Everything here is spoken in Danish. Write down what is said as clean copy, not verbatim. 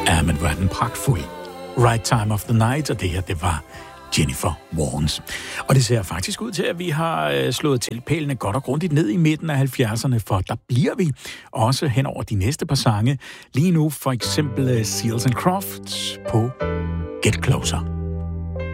Ja, men hvor er den pragtfuld. Right Time of the Night, og det her, det var Jennifer Warnes. Og det ser faktisk ud til, at vi har slået tilpælene godt og grundigt ned i midten af 70'erne, for der bliver vi også hen over de næste par sange. Lige nu for eksempel Seals and Crofts på Get Closer.